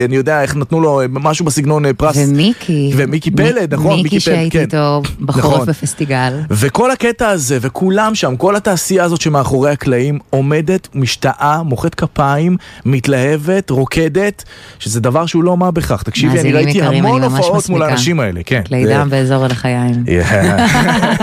אני יודע איך נתנו לו משהו בסגנון פרס. ומיקי פלד, נכון? מיקי שהייתי איתו בחורף בפסטיגל. וכל הקטע הזה, וכולם שם, כל התעשייה הזאת שמאחורי הקלעים, עומדת, משתאה, מוחאת כפיים, מתלהבת, רוקדת, שזה דבר שהוא לא מה בכך. תקשיבי, אני ראיתי המון הופעות מול האנשים האלה. לידם באזור הלחיים.